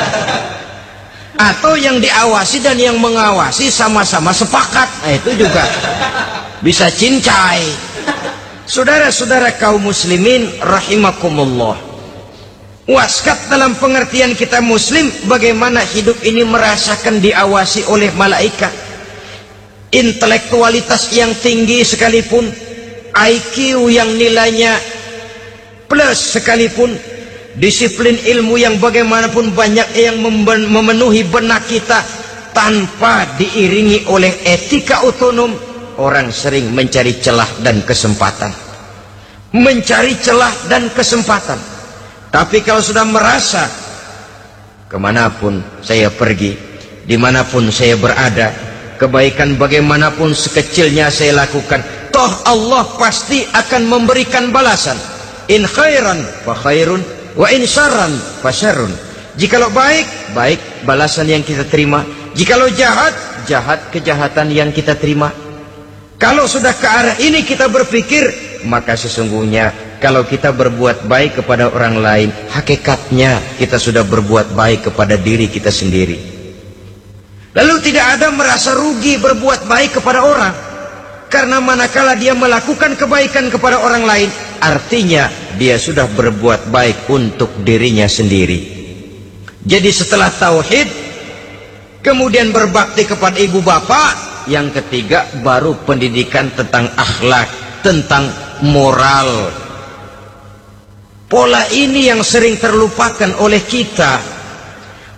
Atau yang diawasi dan yang mengawasi sama-sama sepakat, nah, itu juga bisa cincai. Saudara-saudara kaum muslimin rahimakumullah, waskat dalam pengertian kita muslim, bagaimana hidup ini merasakan diawasi oleh malaikat. Intelektualitas yang tinggi sekalipun, I Q yang nilainya plus sekalipun, disiplin ilmu yang bagaimanapun banyak yang memenuhi benak kita, tanpa diiringi oleh etika otonom, orang sering mencari celah dan kesempatan. Mencari celah dan kesempatan. Tapi kalau sudah merasa, kemanapun saya pergi, dimanapun saya berada, kebaikan bagaimanapun sekecilnya saya lakukan, toh Allah pasti akan memberikan balasan. In khairan fa khairun, wa in syarran fa syarrun. Jikalau baik, baik balasan yang kita terima. Jikalau jahat, jahat kejahatan yang kita terima. Kalau sudah ke arah ini kita berpikir, maka sesungguhnya kalau kita berbuat baik kepada orang lain, hakikatnya kita sudah berbuat baik kepada diri kita sendiri. Lalu tidak ada merasa rugi berbuat baik kepada orang, karena manakala dia melakukan kebaikan kepada orang lain, artinya dia sudah berbuat baik untuk dirinya sendiri. Jadi setelah tauhid, kemudian berbakti kepada ibu bapak, yang ketiga baru pendidikan tentang akhlak, tentang moral. Pola ini yang sering terlupakan oleh kita.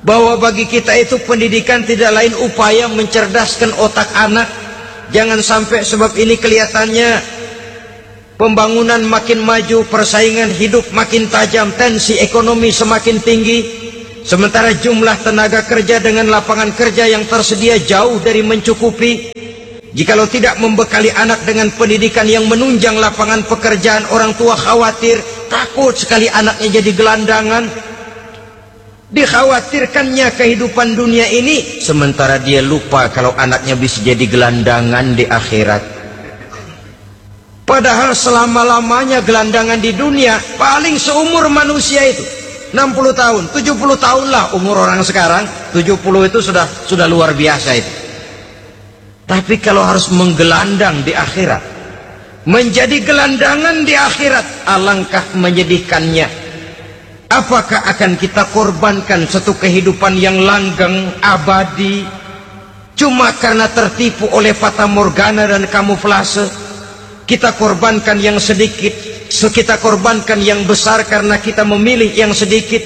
bahwa bagi kita itu pendidikan tidak lain upaya mencerdaskan otak anak. Jangan sampai sebab ini kelihatannya pembangunan makin maju, persaingan hidup makin tajam, tensi ekonomi semakin tinggi, sementara jumlah tenaga kerja dengan lapangan kerja yang tersedia jauh dari mencukupi. Jikalau tidak membekali anak dengan pendidikan yang menunjang lapangan pekerjaan, orang tua khawatir, takut sekali anaknya jadi gelandangan. Dikhawatirkannya kehidupan dunia ini, sementara dia lupa kalau anaknya bisa jadi gelandangan di akhirat. Padahal selama-lamanya gelandangan di dunia paling seumur manusia itu enam puluh tahun, tujuh puluh tahun lah umur orang sekarang. Tujuh puluh itu sudah sudah luar biasa itu. Tapi kalau harus menggelandang di akhirat, menjadi gelandangan di akhirat, alangkah menyedihkannya. Apakah akan kita korbankan satu kehidupan yang langgeng, abadi, cuma karena tertipu oleh fata morgana dan kamuflase? Kita korbankan yang sedikit, kita korbankan yang besar karena kita memilih yang sedikit.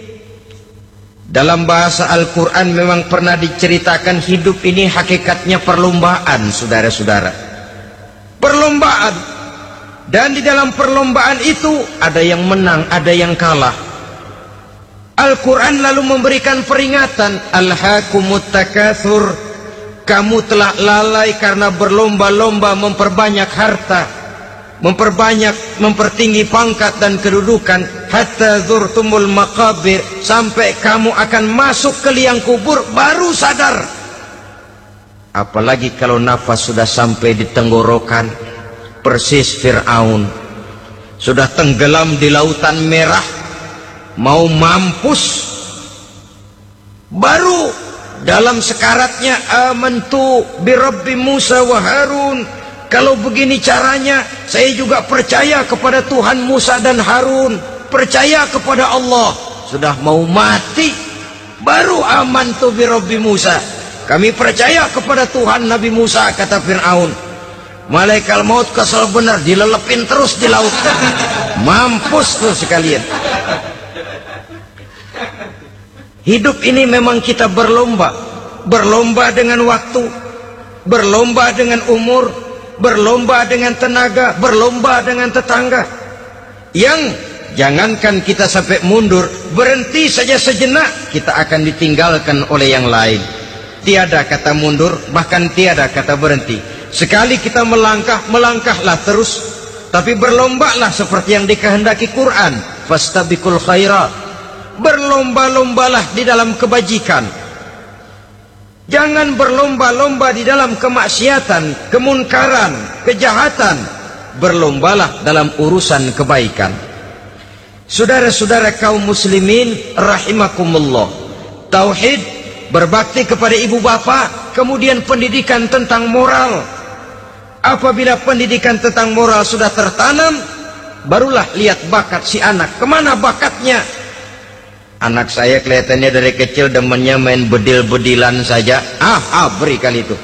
Dalam bahasa Al-Quran memang pernah diceritakan hidup ini hakikatnya perlombaan, saudara-saudara. Perlombaan. Dan di dalam perlombaan itu ada yang menang, ada yang kalah. Al-Quran lalu memberikan peringatan, Alhaakumut takatsur, kamu telah lalai karena berlomba-lomba memperbanyak harta, memperbanyak, mempertinggi pangkat dan kedudukan, hatta zurtumul maqabir, sampai kamu akan masuk ke liang kubur baru sadar. Apalagi kalau nafas sudah sampai di tenggorokan, persis Fir'aun, sudah tenggelam di lautan merah, mau mampus, baru dalam sekaratnya, amantu birabbi Musa wa Harun, kalau begini caranya saya juga percaya kepada Tuhan Musa dan Harun, percaya kepada Allah. Sudah mau mati baru amantu birabbi Musa, kami percaya kepada Tuhan Nabi Musa, kata Fir'aun. Malaikat maut kesal benar, dilelepin terus di laut, mampus tuh sekalian. Hidup ini memang kita berlomba, berlomba dengan waktu, berlomba dengan umur, berlomba dengan tenaga, berlomba dengan tetangga. Yang jangankan kita sampai mundur, berhenti saja sejenak, kita akan ditinggalkan oleh yang lain. Tiada kata mundur, bahkan tiada kata berhenti. Sekali kita melangkah, melangkahlah terus. Tapi berlombalah seperti yang dikehendaki Quran, fastabiqul khairat, berlomba-lombalah di dalam kebajikan. Jangan berlomba-lomba di dalam kemaksiatan, kemunkaran, kejahatan. Berlombalah dalam urusan kebaikan. Saudara-saudara kaum muslimin rahimakumullah, tauhid, berbakti kepada ibu bapa, kemudian pendidikan tentang moral. Apabila pendidikan tentang moral sudah tertanam, barulah lihat bakat si anak, kemana bakatnya. Anak saya kelihatannya dari kecil demennya main bedil-bedilan saja. Ah, abri kali itu.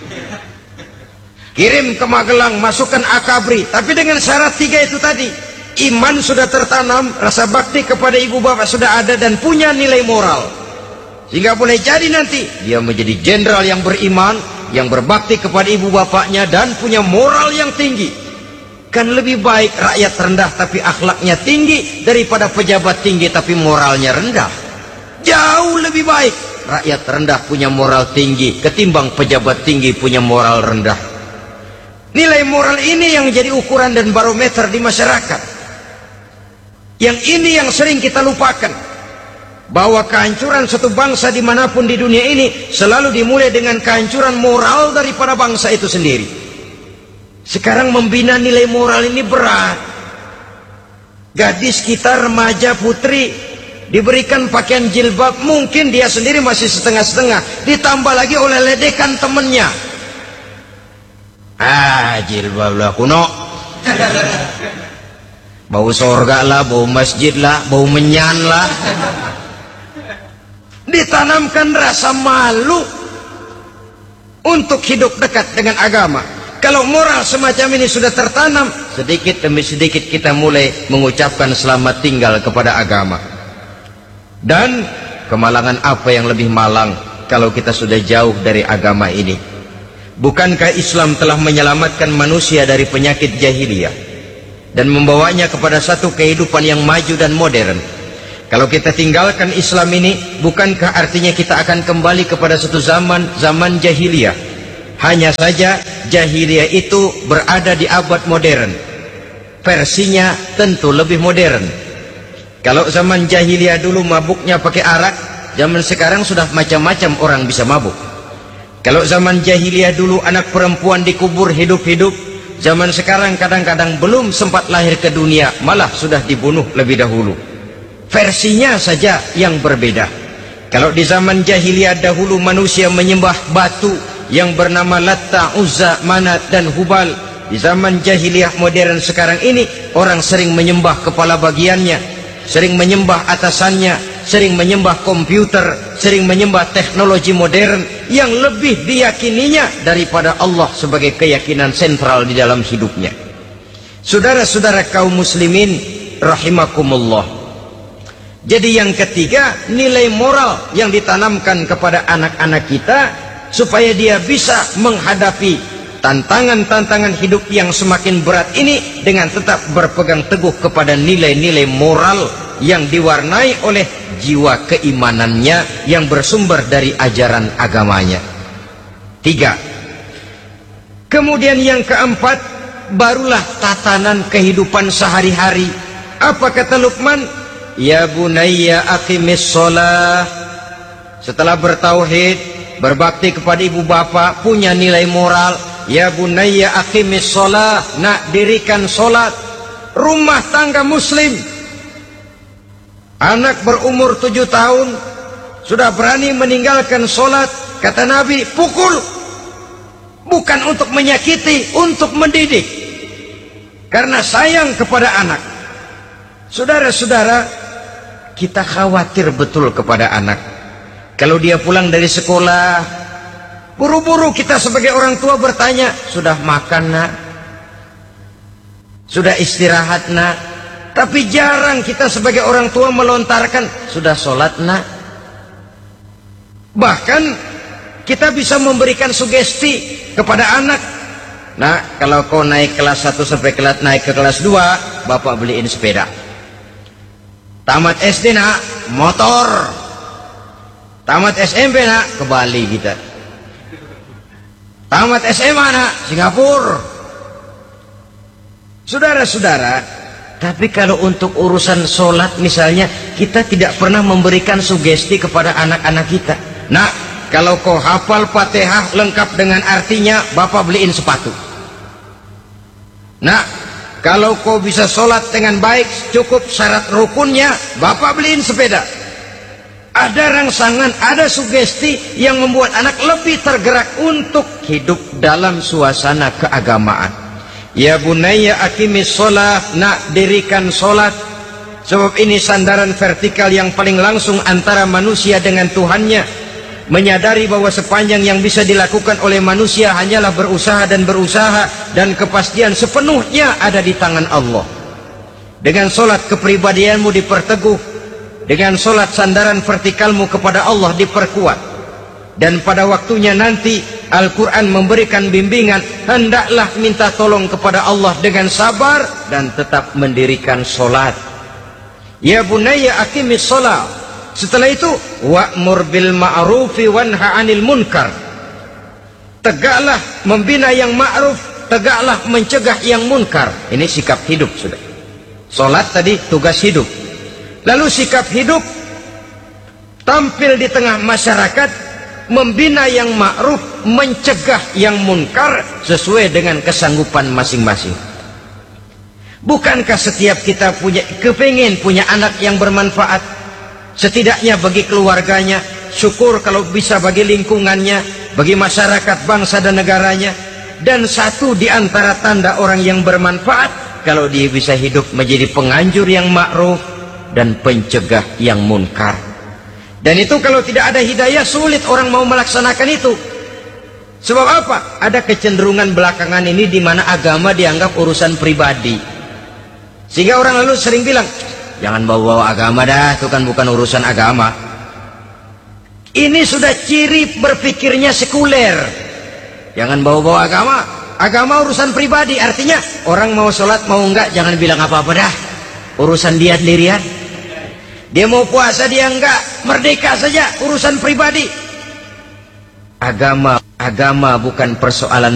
Kirim ke Magelang, masukkan akabri. Tapi dengan syarat tiga itu tadi. Iman sudah tertanam, rasa bakti kepada ibu bapak sudah ada, dan punya nilai moral. Sehingga boleh jadi nanti dia menjadi jenderal yang beriman, yang berbakti kepada ibu bapaknya, dan punya moral yang tinggi. Kan lebih baik rakyat rendah tapi akhlaknya tinggi daripada pejabat tinggi tapi moralnya rendah. Jauh lebih baik rakyat rendah punya moral tinggi ketimbang pejabat tinggi punya moral rendah. Nilai moral ini yang jadi ukuran dan barometer di masyarakat. Yang ini yang sering kita lupakan, bahwa kehancuran satu bangsa dimanapun di dunia ini selalu dimulai dengan kehancuran moral daripada bangsa itu sendiri. Sekarang membina nilai moral ini berat. Gadis kita, remaja, putri, diberikan pakaian jilbab, mungkin dia sendiri masih setengah-setengah, ditambah lagi oleh ledekan temennya. Ah, jilbab lah kuno, bau sorga lah, bau masjid lah, bau menyan lah. Ditanamkan rasa malu untuk hidup dekat dengan agama. Kalau moral semacam ini sudah tertanam, sedikit demi sedikit kita mulai mengucapkan selamat tinggal kepada agama. Dan kemalangan apa yang lebih malang kalau kita sudah jauh dari agama ini? Bukankah Islam telah menyelamatkan manusia dari penyakit jahiliyah dan membawanya kepada satu kehidupan yang maju dan modern? Kalau kita tinggalkan Islam ini, bukankah artinya kita akan kembali kepada satu zaman, zaman jahiliyah? Hanya saja jahiliyah itu berada di abad modern. Versinya tentu lebih modern. Kalau zaman jahiliyah dulu mabuknya pakai arak, zaman sekarang sudah macam-macam orang bisa mabuk. Kalau zaman jahiliyah dulu anak perempuan dikubur hidup-hidup, zaman sekarang kadang-kadang belum sempat lahir ke dunia, malah sudah dibunuh lebih dahulu. Versinya saja yang berbeda. Kalau di zaman jahiliyah dahulu manusia menyembah batu yang bernama Latta, Uzza, Manat dan Hubal, di zaman jahiliyah modern sekarang ini orang sering menyembah kepala bagiannya, sering menyembah atasannya, sering menyembah komputer, sering menyembah teknologi modern yang lebih diyakininya daripada Allah sebagai keyakinan sentral di dalam hidupnya. Saudara-saudara kaum muslimin rahimakumullah. Jadi yang ketiga, nilai moral yang ditanamkan kepada anak-anak kita supaya dia bisa menghadapi tantangan-tantangan hidup yang semakin berat ini dengan tetap berpegang teguh kepada nilai-nilai moral yang diwarnai oleh jiwa keimanannya yang bersumber dari ajaran agamanya. Tiga. Kemudian yang keempat, barulah tatanan kehidupan sehari-hari. Apa kata Luqman? Ya bunayya aqimis sholah. Setelah bertauhid, berbakti kepada ibu bapak, punya nilai moral. Ya bunayya aqimis sholah, nak dirikan sholat. Rumah tangga muslim, anak berumur tujuh tahun sudah berani meninggalkan sholat, kata Nabi, pukul. Bukan untuk menyakiti, untuk mendidik, karena sayang kepada anak. Saudara-saudara, kita khawatir betul kepada anak. Kalau dia pulang dari sekolah, buru-buru kita sebagai orang tua bertanya, sudah makan nak? Sudah istirahat nak? Tapi jarang kita sebagai orang tua melontarkan, sudah sholat nak? Bahkan kita bisa memberikan sugesti kepada anak. Nah, kalau kau naik kelas satu sampai kelas naik ke kelas dua, bapak beliin sepeda. Tamat S D nak, motor. Tamat S M P nak, ke Bali kita. Tamat S M A nak, Singapura. Saudara-saudara, tapi kalau untuk urusan sholat misalnya, kita tidak pernah memberikan sugesti kepada anak-anak kita. Nah, kalau kau hafal Fatihah lengkap dengan artinya, bapak beliin sepatu. Nah, kalau kau bisa sholat dengan baik, cukup syarat rukunnya, bapak beliin sepeda. Ada rangsangan, ada sugesti yang membuat anak lebih tergerak untuk hidup dalam suasana keagamaan. Ya bunayya aqimis sholat, nak dirikan sholat. Sebab ini sandaran vertikal yang paling langsung antara manusia dengan Tuhannya. Menyadari bahwa sepanjang yang bisa dilakukan oleh manusia hanyalah berusaha dan berusaha, dan kepastian sepenuhnya ada di tangan Allah. Dengan sholat kepribadianmu diperteguh, dengan sholat sandaran vertikalmu kepada Allah diperkuat, dan pada waktunya nanti Al-Quran memberikan bimbingan, hendaklah minta tolong kepada Allah dengan sabar dan tetap mendirikan sholat. Ya bunayya aqimis sholat. Setelah itu, wa'mur bil ma'rufi wanha 'anil munkar. Tegaklah membina yang ma'ruf, tegaklah mencegah yang munkar. Ini sikap hidup sudah. Salat tadi tugas hidup. Lalu sikap hidup tampil di tengah masyarakat, membina yang ma'ruf, mencegah yang munkar sesuai dengan kesanggupan masing-masing. Bukankah setiap kita punya kepingin punya anak yang bermanfaat? Setidaknya bagi keluarganya, syukur kalau bisa bagi lingkungannya, bagi masyarakat, bangsa dan negaranya. Dan satu di antara tanda orang yang bermanfaat, kalau dia bisa hidup menjadi penganjur yang ma'ruf dan pencegah yang munkar. Dan itu kalau tidak ada hidayah, sulit orang mau melaksanakan itu. Sebab apa? Ada kecenderungan belakangan ini di mana agama dianggap urusan pribadi. Sehingga orang lalu sering bilang, jangan bawa-bawa agama dah, itu kan bukan urusan agama. Ini sudah ciri berpikirnya sekuler. Jangan bawa-bawa agama. Agama urusan pribadi. Artinya orang mau sholat mau enggak jangan bilang apa-apa dah. Urusan dia sendirian. Dia mau puasa dia enggak, merdeka saja, urusan pribadi. Agama agama bukan persoalan